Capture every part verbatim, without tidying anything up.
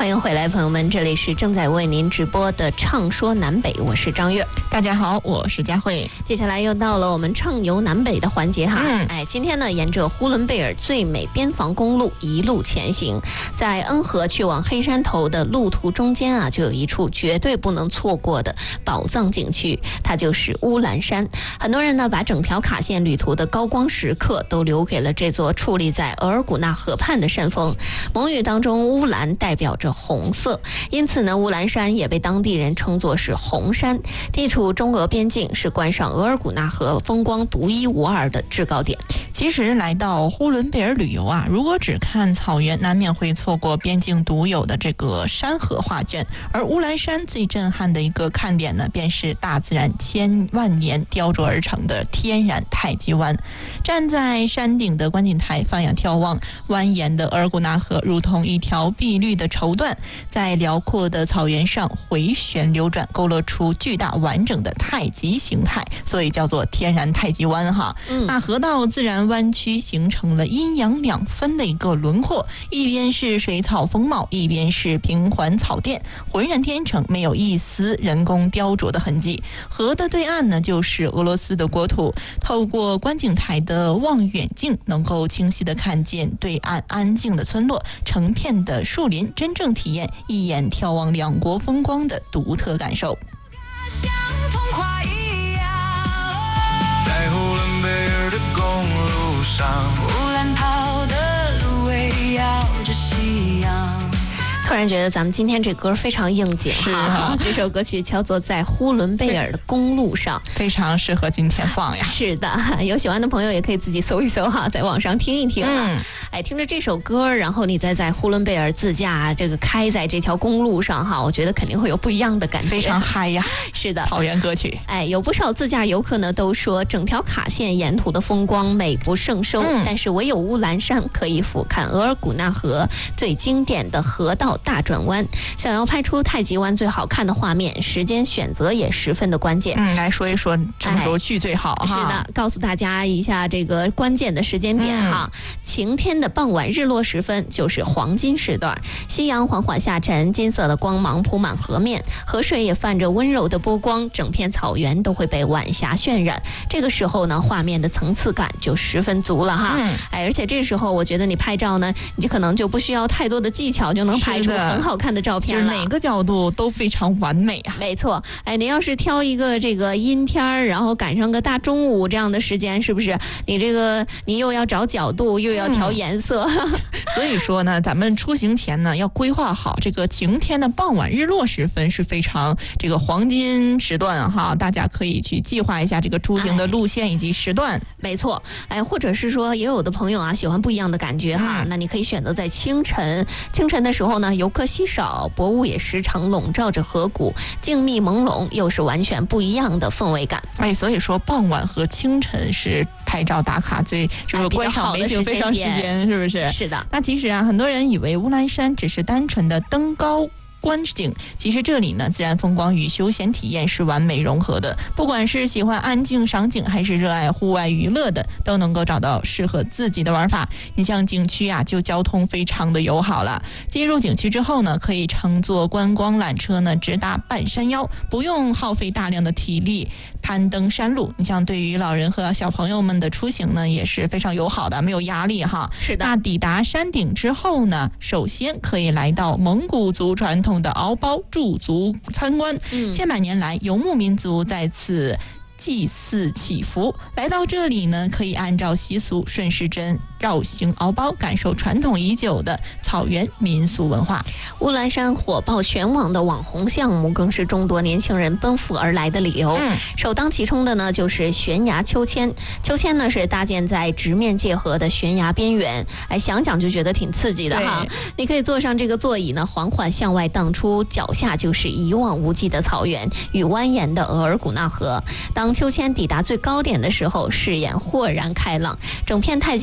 欢迎回来，朋友们，这里是正在为您直播的畅说南北，我是张悦。 大家好，我是佳慧。 接下来又到了我们畅游南北的环节哈。嗯，哎，今天呢，沿着呼伦贝尔最美边防公路一路前行，在恩和去往黑山头的路途中间啊，就有一处绝对不能错过的宝藏景区，它就是乌兰山。很多人呢，把整条卡线旅途的高光时刻都留给了这座矗立在额尔古纳河畔的山峰。蒙语当中，乌兰代表着红色，因此呢，乌兰山也被当地人称作是红山。地处中俄边境，是观赏额尔古纳河风光独一无二的制高点。 其实来到呼伦贝尔旅游啊，如果只看草原，难免会错过边境独有的这个山河画卷。而乌兰山最震撼的一个看点呢，便是大自然千万年雕琢而成的天然太极湾。站在山顶的观景台放眼眺望，蜿蜒的额尔古纳河如同一条碧绿的绸缎，在辽阔的草原上回旋流转，勾勒出巨大完整的太极形态，所以叫做天然太极湾哈。嗯、那河道自然弯曲，形成了阴阳两分的一个轮廓，一边是水草丰茂，一边是平缓草甸，浑然天成，没有一丝人工雕琢的痕迹。河的对岸呢，就是俄罗斯的国土。透过观景台的望远镜，能够清晰地看见对岸安静的村落，成片的树林，真正体验一眼眺望两国风光的独特感受。 像童话一样，在呼伦贝尔的公路上，乌兰跑的芦苇摇着夕阳。 突然觉得咱们今天这歌非常应景哈，这首歌曲叫做《在呼伦贝尔的公路上》， 非常适合今天放呀。 是的，有喜欢的朋友也可以自己搜一搜哈，在网上听一听啊。嗯、哎，听着这首歌，然后你再在呼伦贝尔自驾，这个开在这条公路上哈，我觉得肯定会有不一样的感觉， 非常嗨呀。 是的， 草原歌曲。 哎，有不少自驾游客呢都说，整条卡线沿途的风光美不胜收，嗯、但是唯有乌兰山可以俯瞰额尔古纳河最经典的河道大转弯。想要拍出太极湾最好看的画面，时间选择也十分的关键。 嗯，来说一说什么时候去最好哈？ 是的，告诉大家一下这个关键的时间点哈。嗯、晴天的傍晚日落时分就是黄金时段，夕阳缓缓下沉，金色的光芒铺满河面，河水也泛着温柔的波光，整片草原都会被晚霞渲染。这个时候呢，画面的层次感就十分足了哈。嗯、哎，而且这时候我觉得你拍照呢，你就可能就不需要太多的技巧，就能拍出很好看的照片了， 就是哪个角度都非常完美啊。 没错，哎，你要是挑一个这个阴天，然后赶上个大中午这样的时间，是不是你这个你又要找角度，又要调颜色？嗯、 所以说呢，咱们出行前呢，要规划好这个晴天的傍晚日落时分是非常这个黄金时段哈，大家可以去计划一下这个出行的路线以及时段。哎、 没错，哎，或者是说也有的朋友啊喜欢不一样的感觉哈，嗯、那你可以选择在清晨，清晨的时候呢，游客稀少，薄雾也时常笼罩着河谷，静谧朦胧，又是完全不一样的氛围感。 哎，所以说傍晚和清晨是拍照打卡最这个观赏美景非常时间，是不是？ 是的。 那其实啊，很多人以为乌兰山只是单纯的登高观景，其实这里呢，自然风光与休闲体验是完美融合的。不管是喜欢安静赏景，还是热爱户外娱乐的，都能够找到适合自己的玩法。你像景区啊，就交通非常的友好了。进入景区之后呢，可以乘坐观光缆车呢，直达半山腰，不用耗费大量的体力攀登山路。你像对于老人和小朋友们的出行呢，也是非常友好的，没有压力哈。 是的。 那抵达山顶之后呢，首先可以来到蒙古族传统的敖包驻足参观。嗯、千百年来，游牧民族在此祭祀祈福。来到这里呢，可以按照习俗顺时针绕行敖包，感受传统已久的草原民俗文化。 乌兰山火爆全网的网红项目，更是众多年轻人奔赴而来的理由。嗯、首当其冲的呢，就是悬崖秋千。秋千呢是搭建在直面界河的悬崖边缘，哎，想想就觉得挺刺激的哈。你可以坐上这个座椅呢，缓缓向外荡出，脚下就是一望无际的草原与蜿蜒的额尔古纳河。当秋千抵达最高点的时候，视野豁然开朗，整片太极湾尽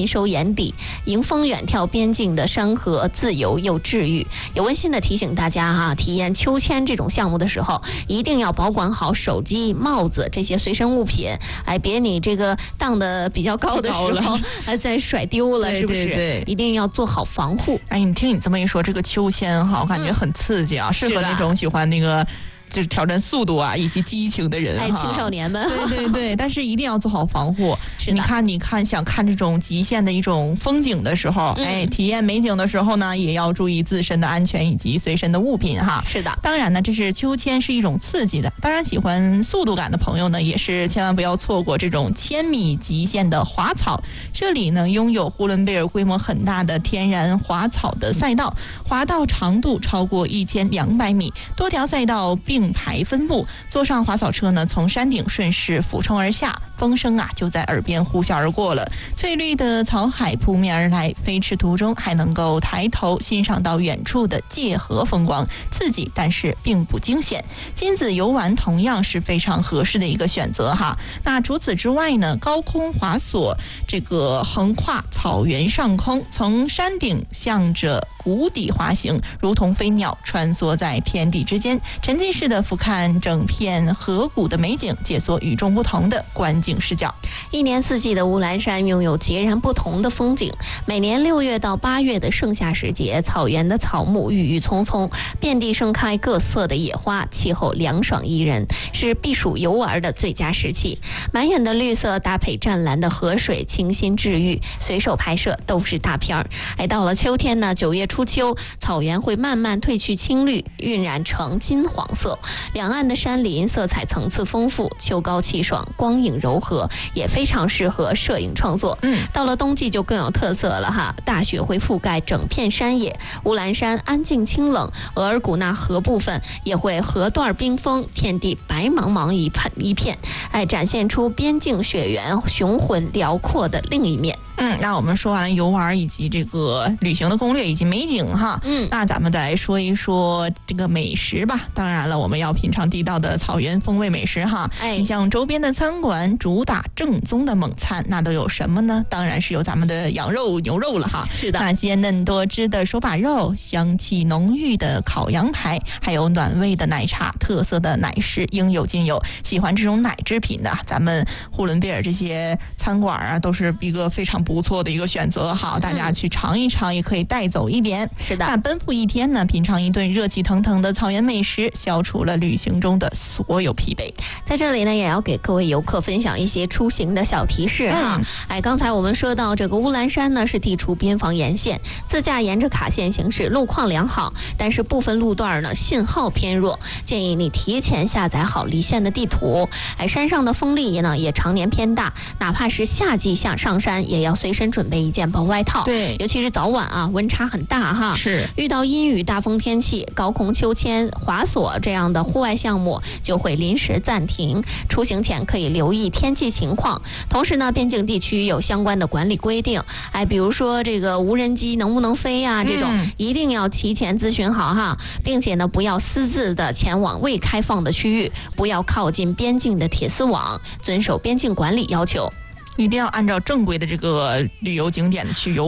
尽收眼底，迎风远眺边境的山河，自由又治愈。也温馨的提醒大家哈、啊，体验秋千这种项目的时候，一定要保管好手机、帽子这些随身物品，哎，别你这个荡得比较高的时候，哎，再甩丢了，是不是？ 对对对， 一定要做好防护。 哎，你听你这么一说，这个秋千哈，我感觉很刺激啊，嗯、适合那种喜欢那个。就是挑战速度啊，以及激情的人， 哎，青少年们， 对对对，但是一定要做好防护。你看，你看，想看这种极限的一种风景的时候，嗯、哎，体验美景的时候呢，也要注意自身的安全以及随身的物品哈。 是的， 当然呢，这是秋千是一种刺激的，当然喜欢速度感的朋友呢，也是千万不要错过这种千米极限的滑草。这里呢，拥有呼伦贝尔规模很大的天然滑草的赛道，滑道长度超过一千两百米，多条赛道并并排分布，坐上滑草车呢，从山顶顺势俯冲而下，风声啊就在耳边呼啸而过了。翠绿的草海扑面而来，飞驰途中还能够抬头欣赏到远处的界河风光，刺激但是并不惊险。亲子游玩同样是非常合适的一个选择哈。那除此之外呢，高空滑索这个横跨草原上空，从山顶向着谷底滑行，如同飞鸟穿梭在天地之间，沉浸式的俯瞰整片河谷的美景，解锁与众不同的观景视角。 一年四季的乌兰山拥有截然不同的风景。每年六月到八月的盛夏时节，草原的草木郁郁葱葱，遍地盛开各色的野花，气候凉爽宜人，是避暑游玩的最佳时期。满眼的绿色搭配湛蓝的河水，清新治愈，随手拍摄都是大片儿。哎，到了秋天呢，九月初秋，草原会慢慢褪去青绿，晕染成金黄色。两岸的山林色彩层次丰富，秋高气爽，光影柔和，也非常适合摄影创作。 嗯， 到了冬季就更有特色了哈，大雪会覆盖整片山野，乌兰山安静清冷，额尔古纳河部分也会河段冰封，天地白茫茫一片一片，哎，展现出边境雪原雄浑辽阔的另一面。 嗯，那我们说完了游玩以及这个旅行的攻略以及美景哈， 嗯， 那咱们再来说一说这个美食吧。当然了，我们要品尝地道的草原风味美食哈。 哎， 你像周边的餐馆主打正宗的猛餐，那都有什么呢？当然是有咱们的羊肉、牛肉了哈。 是的， 那鲜嫩多汁的手把肉，香气浓郁的烤羊排，还有暖胃的奶茶，特色的奶食应有尽有。喜欢这种奶制品的，咱们呼伦贝尔这些餐馆啊，都是一个非常不错的一个选择哈。大家去尝一尝，也可以带走一点。 是的， 那奔赴一天呢，品尝一顿热气腾腾的草原美食，消除了旅行中的所有疲惫。 在这里呢，也要给各位游客分享一些出行的小提示哈。 嗯、 哎，刚才我们说到这个乌兰山呢，是地处边防沿线，自驾沿着卡线行驶，路况良好，但是部分路段呢信号偏弱，建议你提前下载好离线的地图。哎，山上的风力呢也常年偏大，哪怕是夏季下上山，也要随身准备一件薄外套。 对， 尤其是早晚啊，温差很大哈。 是， 遇到阴雨大风天气，高空秋千、滑索这样的户外项目就会临时暂停。出行前可以留意天气情况，同时呢，边境地区有相关的管理规定。哎，比如说这个无人机能不能飞呀、啊？这种、嗯、一定要提前咨询好哈，并且呢，不要私自的前往未开放的区域，不要靠近边境的铁丝网，遵守边境管理要求。 一定要按照正规的这个旅游景点去游